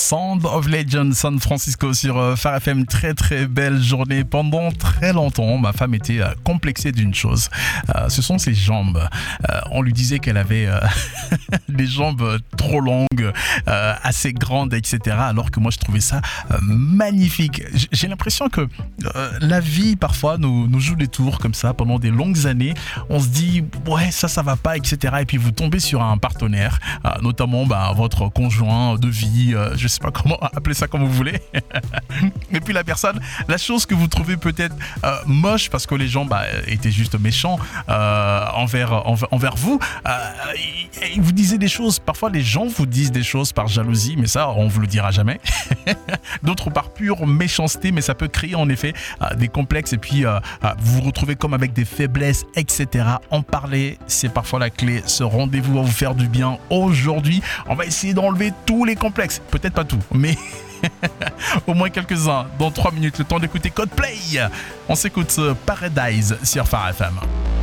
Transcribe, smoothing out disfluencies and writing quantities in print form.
Sound of Legend, San Francisco sur Phare FM. Très très belle journée. Pendant très longtemps, ma femme était complexée d'une chose. Ce sont ses jambes. On lui disait qu'elle avait des jambes trop longues, assez grandes, etc. Alors que moi, je trouvais ça magnifique. J'ai l'impression que la vie, parfois, nous joue des tours comme ça pendant des longues années. On se dit, ouais, ça va pas, etc. Et puis vous tombez sur un partenaire, notamment votre conjoint de vie, je sais pas comment appeler ça comme vous voulez. Et puis la chose que vous trouvez peut-être moche parce que les gens étaient juste méchants envers vous, ils vous disaient des choses. Parfois les gens vous disent des choses par jalousie, mais ça on vous le dira jamais. D'autres par pure méchanceté, mais ça peut créer en effet des complexes et puis vous vous retrouvez comme avec des faiblesses, etc. En parler, c'est parfois la clé. Ce rendez-vous va vous faire du bien. Aujourd'hui, on va essayer d'enlever tous les complexes. Peut-être pas tout, mais au moins quelques-uns. Dans 3 minutes, le temps d'écouter Coldplay. On s'écoute Paradise sur Phare FM.